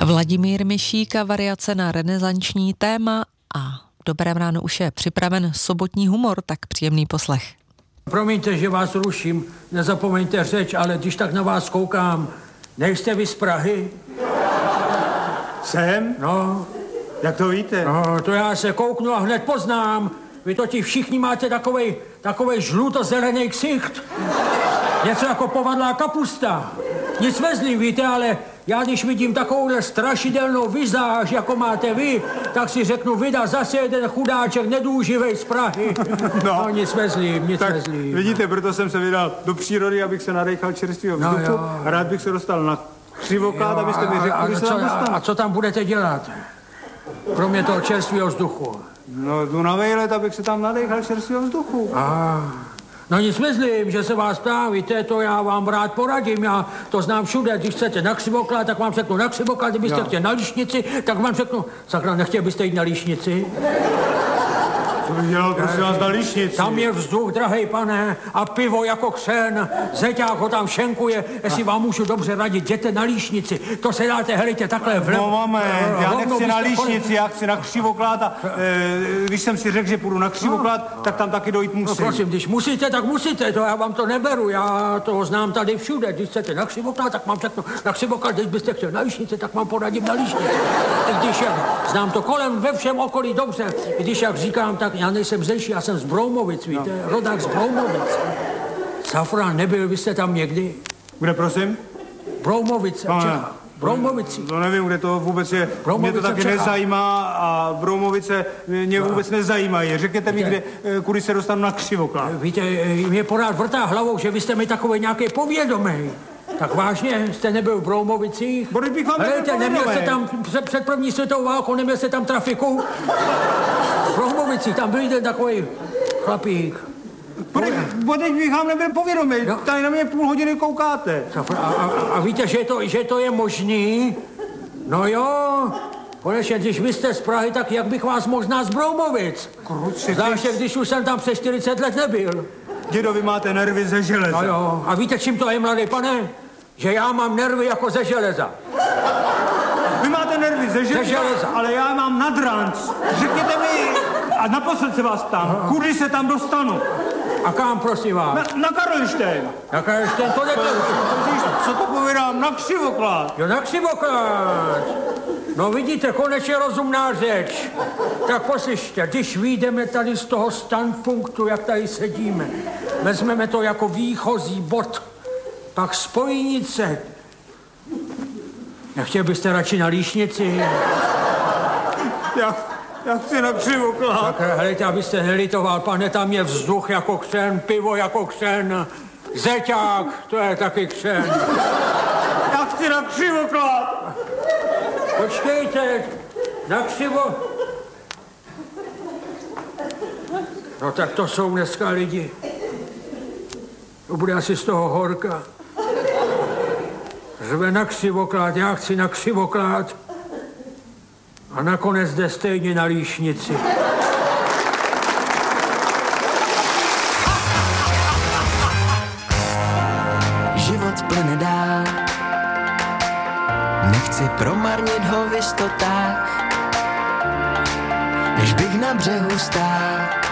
Vladimír Mišík a variace na renesanční téma a v dobrém ránu už je připraven sobotní humor, tak příjemný poslech. Promiňte, že vás ruším, nezapomeňte řeč, ale když tak na vás koukám, nejste vy z Prahy? Jsem? No. Jak to víte? No, to já se kouknu a hned poznám. Vy totiž všichni máte takovej žluto-zelený ksicht. Něco jako povadlá kapusta. Nic vezlým, víte, ale já když vidím takovouhle strašidelnou vizáž, jako máte vy, tak si řeknu, vydá zase jeden chudáček nedůživej z Prahy. No nic vezlým, nic tak vezlým. Vidíte, proto jsem se vydal do přírody, abych se nadechal čerstvého vzduchu a rád bych se dostal na křivoklát, abyste mi řekli, když se tam dostanu. A co tam budete dělat? Kromě toho čerstvého vzduchu. No, jdu na vejlet, abych se tam nadechal čerstvého vzduchu. No nic myslím, že se vás ptám, víte, to já vám rád poradím, já to znám všude, když chcete na křivoklát, tak vám řeknu na křivoklát, kdybyste chtěli na líšnici, tak vám řeknu, sakra, nechtěl byste jít na líšnici? Co bych dělal, prosím vás, na líšnici? Tam je vzduch, drahej pane, a pivo jako křen, zeťák ho tam šenkuje, jestli vám můžu dobře radit, jděte na líšnici, to se dáte, helejte, takhle vlevo. No moment, já nechci na líšnici, já chci na křivoklát a když jsem si řekl, že půjdu na křivoklát, tak tam taky dojít musím. No prosím, když musíte, tak musíte, to já vám to neberu, já toho znám tady všude, když chcete na křivoklát, tak mám řeknu na křivoklát, když byste chtěli na líšnici, tak vám poradím na líšnici. Když jak znám to kolem ve všem okolí dobře, když jak říkám, tak já nejsem zelší, já jsem z Broumovic, víte, rodák z Broumovic. Safran, nebyl vy jste tam někdy? Kde, prosím? Broumovice, Broumovici. To nevím, kde to vůbec je. Broumovice, mě to taky nezajímá a Broumovice mě vůbec nezajímají. Řekněte mi, kde, kudy se dostanu na křivoklát. Víte, mě pořád vrtá hlavou, že vy jste mi takový nějaký povědomý. Tak vážně, jste nebyl v Broumovicích? Helejte, neměl jste tam před první světovou válkou, neměl jste tam trafiku? V Broumovicích, tam byl jeden takový chlapík. Bodej bych vám nebyl povědomý, tady na mě půl hodiny koukáte. A víte, že to je možný? No jo, konečně, když vy jste z Prahy, tak jak bych vás možná z Broumovic? Zvláště, když už jsem tam přes 40 let nebyl. Dědo, vy máte nervy ze železa. No jo, a víte, čím to je, mladý pane? Že já mám nervy jako ze železa. Vy máte nervy ze železa, ale já mám nadranc. Řekněte mi, a naposled se vás ptám, kudy se tam dostanu? A kam, prosím vás? Na Karlštejn. Na Karlštejn, to jdete. Co to povídám? Na křivoklát. Jo, na křivoklát. No vidíte, konečně rozumná řeč. Tak poslyšte, když vyjdeme tady z toho standpunktu, jak tady sedíme, vezmeme to jako výchozí bod, pak spojnice. Nechtěl byste radši na líšnici? Já chci na křivoklát. Tak helejte, abyste nelitoval, pane, tam je vzduch jako křen, pivo jako křen, zeťák, to je taky křen. Já chci na křivoklát. Počkejte, na křivo... No tak to jsou dneska lidi. To bude asi z toho horka. Řve na křivoklát, já chci na křivoklát. A nakonec jde stejně na líšnici. Život plyne dál, nechci promarnit ho v jistotách, než bych na břehu stál